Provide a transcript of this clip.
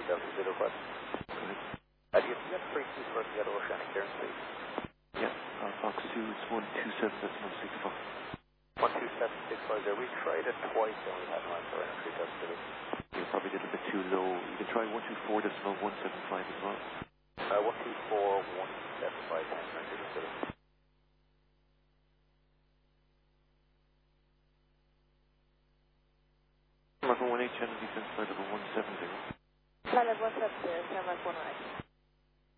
705. Correct. Do you have free keys for us to get to Oceanic Cairns, please? Yeah, Fox 2 is 127.65. 12765 there. We tried it twice and we had one for entry test today. You probably did a bit too low. You can try 124.175 as well. 124.175 entry test today. Mark 18 channel defense flight level 170. Flight level 170, 719.